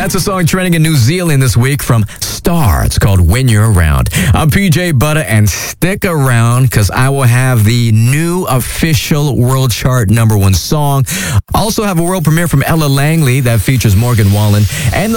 That's a song trending in New Zealand this week from Star. It's called When You're Around. I'm PJ Butter, and stick around because I will have the new official world chart #1 song. Also have a world premiere from Ella Langley that features Morgan Wallen and